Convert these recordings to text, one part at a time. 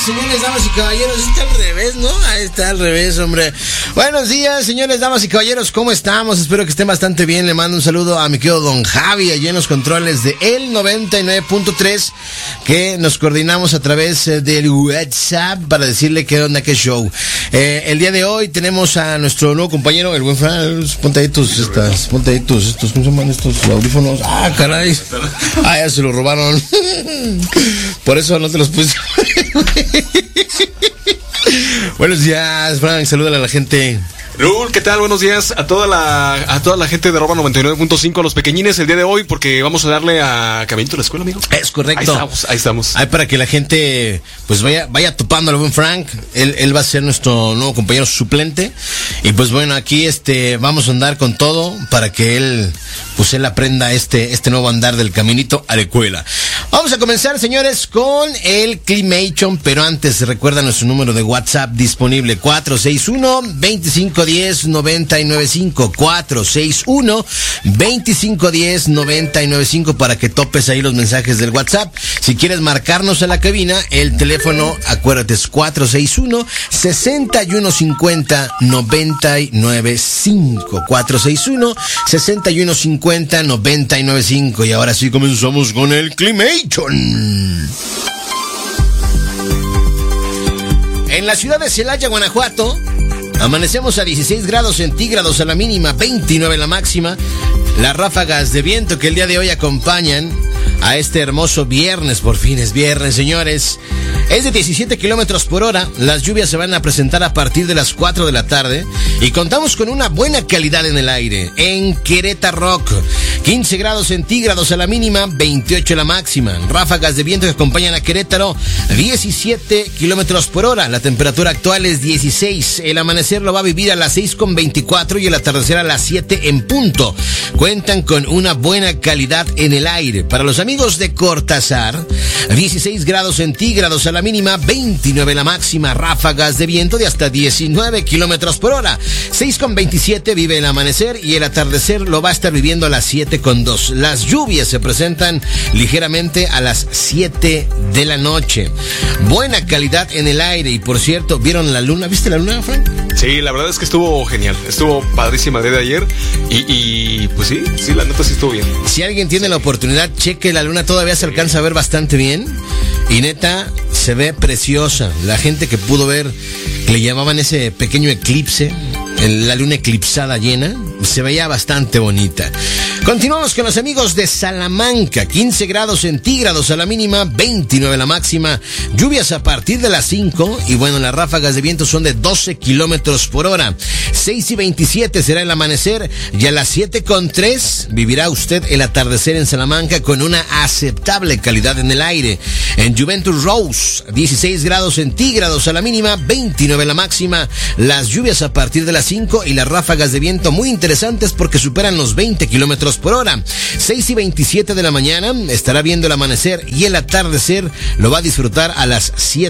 señores, damas y caballeros. Está al revés, ¿no? Ahí está al revés, hombre. Buenos días, señores, damas y caballeros. ¿Cómo estamos? Espero que estén bastante bien. Le mando un saludo a mi querido Don Javi, allí en los controles de El 99.3, que nos coordinamos a través del WhatsApp para decirle qué onda, qué show. El día de hoy tenemos a nuestro nuevo compañero, el buen Fran. Ponte ahí tus, ¿cómo se llaman estos audífonos? Ah, caray. Ah, ya se los robaron. Por eso no te los puse. Buenos días, Frank, salúdale a la gente. Raúl, ¿qué tal? Buenos días a toda la gente de Arroba 99.5, a los pequeñines el día de hoy, porque vamos a darle a Caminito a la escuela, amigo. Es correcto. Ahí estamos. Ahí para que la gente pues vaya topando al buen Frank. Él va a ser nuestro nuevo compañero suplente. Y pues bueno, aquí vamos a andar con todo para que él aprenda este nuevo andar del Caminito a la escuela. Vamos a comenzar, señores, con el Climation, pero antes recuerda nuestro número de WhatsApp disponible, 461-2510-995, 461-2510-995, para que topes ahí los mensajes del WhatsApp. Si quieres marcarnos a la cabina, el teléfono, acuérdate, es 461-6150-995, 461-6150-995. Y ahora sí comenzamos con el Climation. En la ciudad de Celaya, Guanajuato, amanecemos a 16 grados centígrados a la mínima, 29 la máxima. Las ráfagas de viento que el día de hoy acompañan a este hermoso viernes, por fin es viernes, señores, es de 17 kilómetros por hora. Las lluvias se van a presentar a partir de las 4 de la tarde y contamos con una buena calidad en el aire. En Querétaro, 15 grados centígrados a la mínima, 28 la máxima. Ráfagas de viento que acompañan a Querétaro, 17 kilómetros por hora. La temperatura actual es 16. El amanecer lo va a vivir a las 6:24 y el atardecer a las 7 en punto. Cuentan con una buena calidad en el aire. Para los amigos de Cortázar, 16 grados centígrados a la mínima, 29 la máxima. Ráfagas de viento de hasta 19 kilómetros por hora. 6:27 vive el amanecer y el atardecer lo va a estar viviendo a las 7:02. Las lluvias se presentan ligeramente a las 7 de la noche. Buena calidad en el aire. Y por cierto, ¿vieron la luna? ¿Viste la luna, Frank? Sí, la verdad es que estuvo genial. Estuvo padrísima el día de ayer. Y pues sí, la neta sí estuvo bien. Si alguien tiene la oportunidad, cheque la luna, todavía se alcanza a ver bastante bien. Y neta, se ve preciosa. La gente que pudo ver, que le llamaban ese pequeño eclipse, la luna eclipsada llena, se veía bastante bonita. Continuamos con los amigos de Salamanca, 15 grados centígrados a la mínima, 29 la máxima. Lluvias a partir de las 5 y bueno, las ráfagas de viento son de 12 kilómetros por hora. 6:27 será el amanecer y a las 7:03 vivirá usted el atardecer en Salamanca con una aceptable calidad en el aire. En Juventus Rose, 16 grados centígrados a la mínima, 29 la máxima. Las lluvias a partir de las 5 y las ráfagas de viento muy interesantes porque superan los 20 kilómetros por hora. 6:27 de la mañana estará viendo el amanecer y el atardecer lo va a disfrutar a las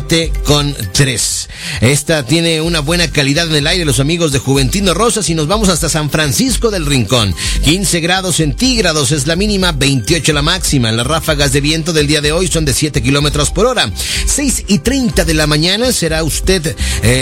7:03. Esta tiene una buena calidad en el aire, los amigos de Juventino Rosas, y nos vamos hasta San Francisco del Rincón. 15 grados centígrados es la mínima, 28 la máxima. Las ráfagas de viento del día de hoy son de 7 kilómetros por hora. 6:30 de la mañana será usted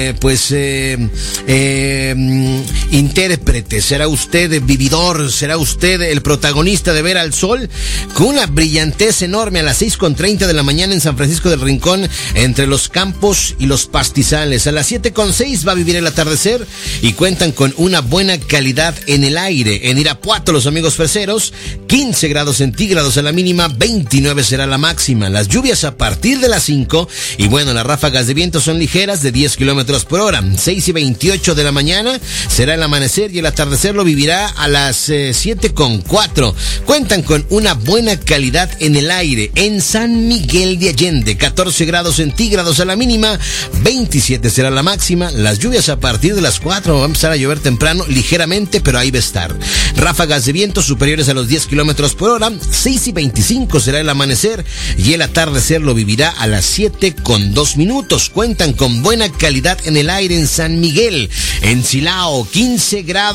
intérprete, será usted vividor, será usted el protagonista de ver al sol con una brillantez enorme a las 6:30 de la mañana en San Francisco del Rincón, entre los campos y los pastizales. A las 7:06 va a vivir el atardecer y cuentan con una buena calidad en el aire. En Irapuato, los amigos freseros, 15 grados centígrados a la mínima, 29 será la máxima. Las lluvias a partir de las 5 y bueno, las ráfagas de viento son ligeras de 10 kilómetros por hora. 6:28 de la mañana será el amanecer y el atardecer lo vivirá a las 7:04. Cuentan con una buena calidad en el aire. En San Miguel de Allende, 14 grados centígrados a la mínima, 27 será la máxima. Las lluvias a partir de las 4 va a empezar a llover temprano, ligeramente, pero ahí va a estar. Ráfagas de viento superiores a los 10 kilómetros por hora. 6:25 será el amanecer y el atardecer lo vivirá a las 7:02. Cuentan con buena calidad en el aire en San Miguel. En Silao, 15 grados centígrados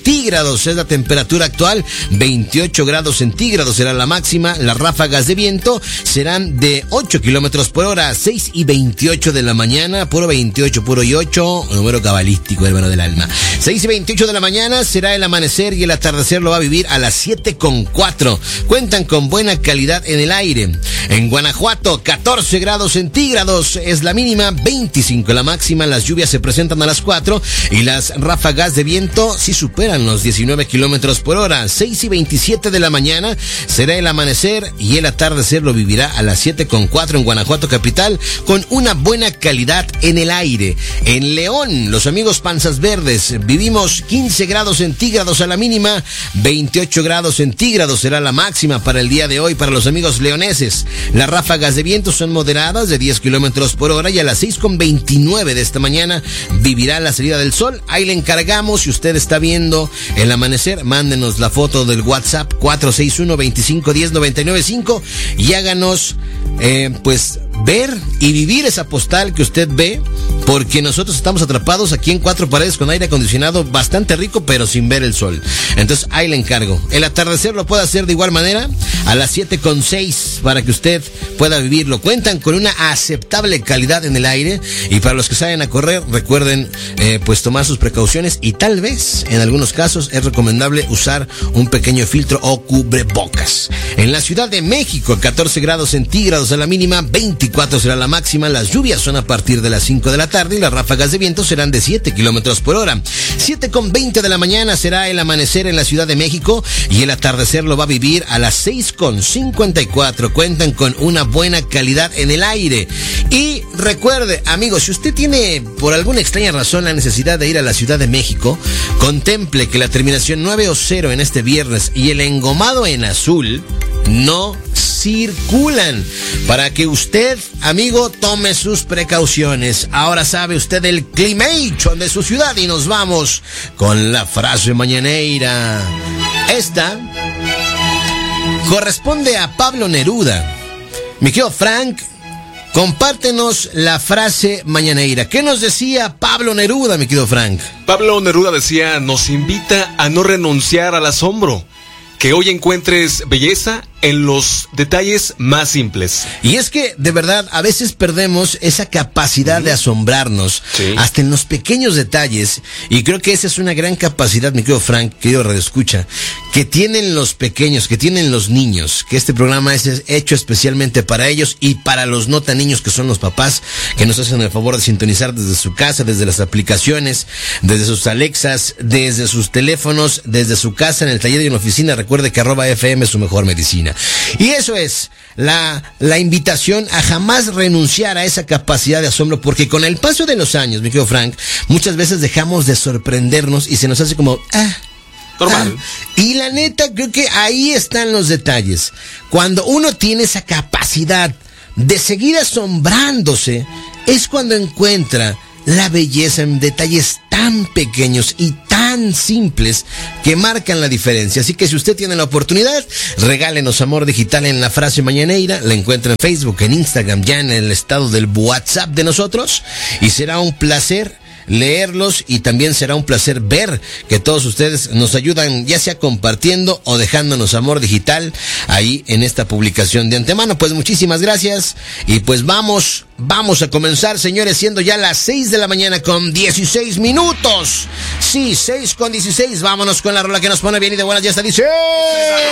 centígrados es la temperatura actual, 28 grados centígrados será la máxima, las ráfagas de viento serán de 8 kilómetros por hora, 6 y 28 de la mañana, puro 28, puro y 8, número cabalístico, hermano del alma. 6 y 28 de la mañana será el amanecer y el atardecer lo va a vivir a las 7:04. Cuentan con buena calidad en el aire. En Guanajuato, 14 grados centígrados es la mínima, 25 la máxima, las lluvias se presentan a las 4 y las ráfagas de viento sí superan los 19 kilómetros por hora. 6 y 27 de la mañana será el amanecer y el atardecer lo vivirá a las 7:04 en Guanajuato capital con una buena calidad en el aire. En León, los amigos Panzas Verdes, vivimos 15 grados centígrados a la mínima, 28 grados centígrados será la máxima para el día de hoy para los amigos leoneses. Las ráfagas de viento son moderadas de 10 kilómetros por hora y a las 6:29 de esta mañana vivirá la salida del sol. Ahí le encargamos, si usted está viendo el amanecer, mándenos la foto del WhatsApp 461-2510-995 y háganos pues ver y vivir esa postal que usted ve, porque nosotros estamos atrapados aquí en cuatro paredes con aire acondicionado bastante rico, pero sin ver el sol. Entonces ahí le encargo. El atardecer lo puede hacer de igual manera a las 7:06 para que usted pueda vivirlo. Cuentan con una aceptable calidad en el aire y para los que salen a correr, recuerden pues tomar sus precauciones y tal vez en algunos casos es recomendable usar un pequeño filtro o cubrebocas. En la Ciudad de México, 14 grados centígrados a la mínima, 24 será la máxima, las lluvias son a partir de las 5 de la tarde y las ráfagas de viento serán de 7 kilómetros por hora. 7:20 de la mañana será el amanecer en la Ciudad de México y el atardecer lo va a vivir a las 6:54. Cuentan con una buena calidad en el aire. Y recuerde, amigos, si usted tiene por alguna extraña razón la necesidad de ir a la Ciudad de México, contemple que la terminación 9 o 0 en este viernes y el engomado en azul no circulan, para que usted, amigo, tome sus precauciones. Ahora sabe usted el climation de su ciudad y nos vamos con la frase mañanera. Esta corresponde a Pablo Neruda. Mi querido Frank, compártenos la frase mañanera. ¿Qué nos decía Pablo Neruda, mi querido Frank? Pablo Neruda decía, nos invita a no renunciar al asombro, que hoy encuentres belleza en los detalles más simples. Y es que, de verdad, a veces perdemos esa capacidad de asombrarnos, sí, hasta en los pequeños detalles, y creo que esa es una gran capacidad, mi querido Frank, querido radioescucha, que tienen los pequeños, que tienen los niños, que este programa es hecho especialmente para ellos y para los no tan niños que son los papás, que nos hacen el favor de sintonizar desde su casa, desde las aplicaciones, desde sus Alexas, desde sus teléfonos, desde su casa, en el taller y en la oficina. Recuerde que @FM es su mejor medicina. Y eso es la invitación a jamás renunciar a esa capacidad de asombro, porque con el paso de los años, mi querido Frank, muchas veces dejamos de sorprendernos y se nos hace como, normal. Y la neta, creo que ahí están los detalles. Cuando uno tiene esa capacidad de seguir asombrándose, es cuando encuentra la belleza en detalles tan pequeños y tan simples que marcan la diferencia. Así que si usted tiene la oportunidad, regálenos amor digital en la frase mañanera. La encuentra en Facebook, en Instagram, ya en el estado del WhatsApp de nosotros, y será un placer leerlos y también será un placer ver que todos ustedes nos ayudan, ya sea compartiendo o dejándonos amor digital ahí en esta publicación de antemano. Pues muchísimas gracias y pues vamos a comenzar, señores, siendo ya las 6 de la mañana con 16 minutos. Sí, 6:16. Vámonos con la rola que nos pone bien y de buenas, ya está, dice...